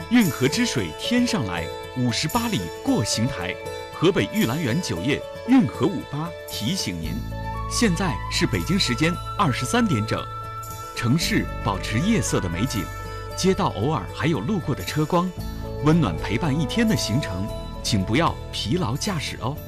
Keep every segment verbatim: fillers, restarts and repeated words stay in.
运河之水天上来，五十八里过邢台。河北玉兰园酒业运河五八提醒您，现在是北京时间二十三点整，城市保持夜色的美景，街道偶尔还有路过的车光，温暖陪伴一天的行程，请不要疲劳驾驶哦。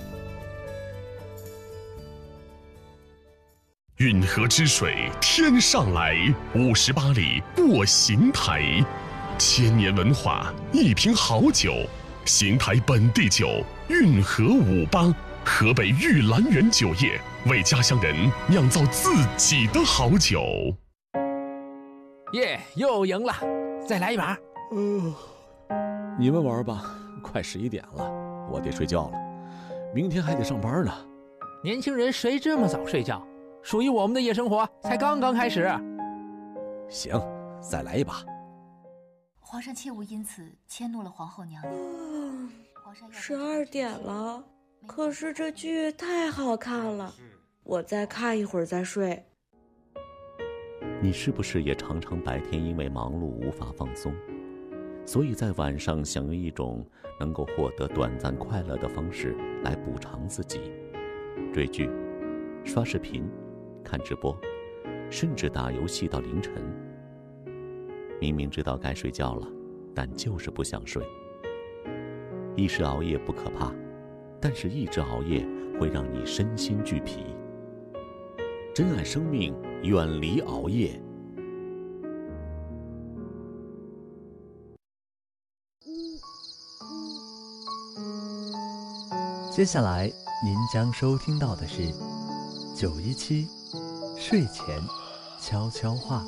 运河之水天上来，五十八里过邢台。千年文化，一瓶好酒，邢台本地酒运河五八，河北玉兰园酒业为家乡人酿造自己的好酒。 耶，又赢了，再来一把。 嗯、呃，你们玩吧，快十一点了，我得睡觉了，明天还得上班呢。 年轻人谁这么早睡觉？属于我们的夜生活才刚刚开始。 行，再来一把。 皇上切勿因此迁怒了皇后娘娘。皇上十二点了，可是这剧太好看了，我再看一会儿再睡。 你是不是也常常白天因为忙碌无法放松，所以在晚上想用一种能够获得短暂快乐的方式来补偿自己？追剧、刷视频、看直播，甚至打游戏到凌晨。明明知道该睡觉了，但就是不想睡。一时熬夜不可怕，但是一直熬夜会让你身心俱疲。珍爱生命，远离熬夜。 接下来您将收听到的是九一七睡前悄悄话。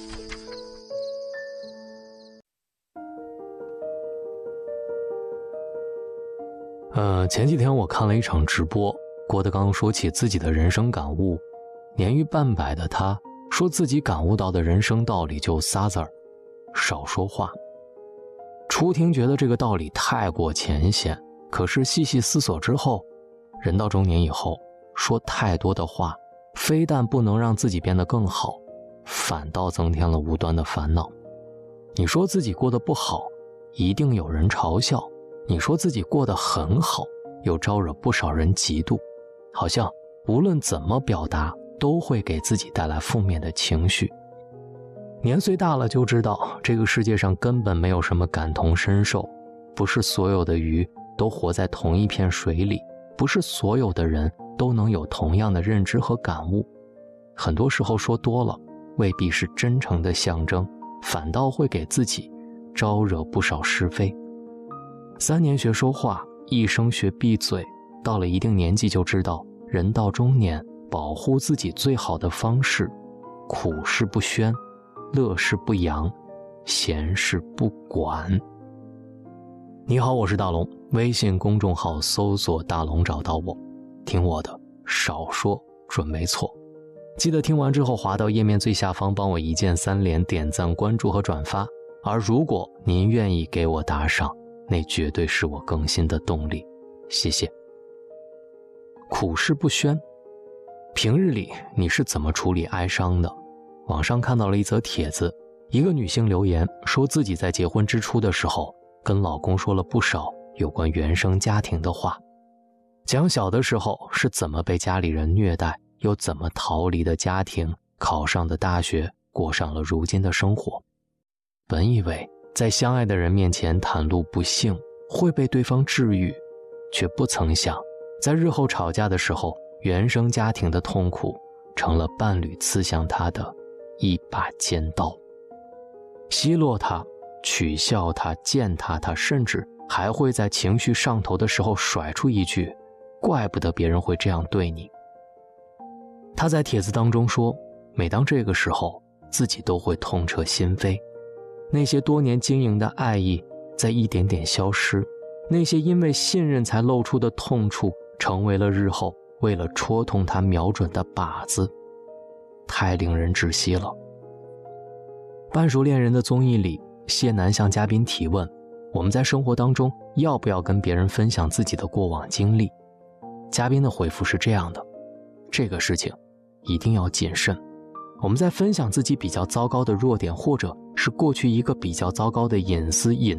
呃，前几天我看了一场直播，郭德纲说起自己的人生感悟，年逾半百的他说自己感悟到的人生道理就仨字儿：少说话。初听觉得这个道理太过浅显，可是细细思索之后，人到中年以后，说太多的话，非但不能让自己变得更好，反倒增添了无端的烦恼。你说自己过得不好，一定有人嘲笑；你说自己过得很好，又招惹不少人嫉妒。好像无论怎么表达，都会给自己带来负面的情绪。年岁大了就知道，这个世界上根本没有什么感同身受，不是所有的鱼都活在同一片水里，不是所有的人都能有同样的认知和感悟。很多时候说多了，未必是真诚的象征，反倒会给自己招惹不少是非。三年学说话，一生学闭嘴，到了一定年纪就知道，人到中年，保护自己最好的方式，苦事不宣，乐事不扬，闲事不管。你好，我是大龙，微信公众号搜索大龙找到我，听我的，少说准没错。记得听完之后滑到页面最下方，帮我一键三连，点赞、关注和转发。而如果您愿意给我打赏，那绝对是我更新的动力，谢谢。苦事不宣，平日里你是怎么处理哀伤的？网上看到了一则帖子，一个女性留言说自己在结婚之初的时候，跟老公说了不少有关原生家庭的话，讲小的时候是怎么被家里人虐待，又怎么逃离的家庭，考上的大学，过上了如今的生活。本以为在相爱的人面前袒露不幸会被对方治愈，却不曾想在日后吵架的时候，原生家庭的痛苦成了伴侣刺向他的一把尖刀，奚落他，取笑他，践踏他，甚至还会在情绪上头的时候甩出一句，怪不得别人会这样对你。他在帖子当中说，每当这个时候，自己都会痛彻心扉，那些多年经营的爱意在一点点消失，那些因为信任才露出的痛处，成为了日后为了戳痛他瞄准的靶子，太令人窒息了。半熟恋人的综艺里，谢楠向嘉宾提问，我们在生活当中要不要跟别人分享自己的过往经历？嘉宾的回复是这样的，这个事情一定要谨慎。我们在分享自己比较糟糕的弱点，或者是过去一个比较糟糕的隐私隐